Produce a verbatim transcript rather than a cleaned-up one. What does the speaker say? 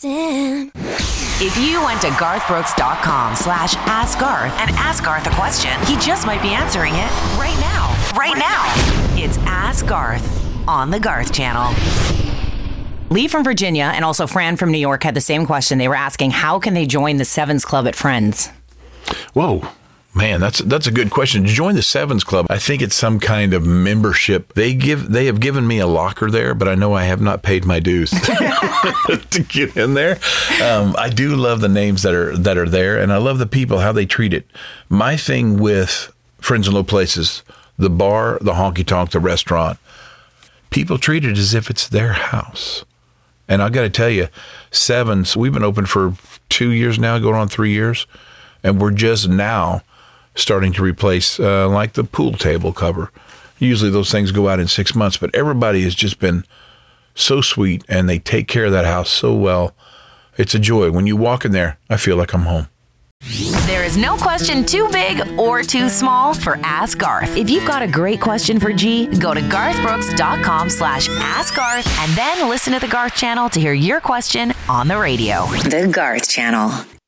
Listen. If you went to garthbrooks.com slash ask Garth and ask Garth a question, he just might be answering it right now. Right now. It's Ask Garth on the Garth Channel. Lee from Virginia and also Fran from New York had the same question. They were asking, how can they join the Sevens Club at Friends? Whoa. Man, that's that's a good question. To join the Sevens Club, I think it's some kind of membership. They give they have given me a locker there, but I know I have not paid my dues to get in there. Um, I do love the names that are that are there, and I love the people, how they treat it. My thing with Friends in Low Places, the bar, the honky tonk, the restaurant, people treat it as if it's their house. And I got to tell you, Sevens, we've been open for two years now, going on three years, and we're just now starting to replace uh, like the pool table cover. Usually those things go out in six months, but everybody has just been so sweet and they take care of that house so well. It's a joy. When you walk in there, I feel like I'm home. There is no question too big or too small for Ask Garth. If you've got a great question for G, go to garthbrooks.com slash ask Garth and then listen to the Garth Channel to hear your question on the radio. The Garth Channel.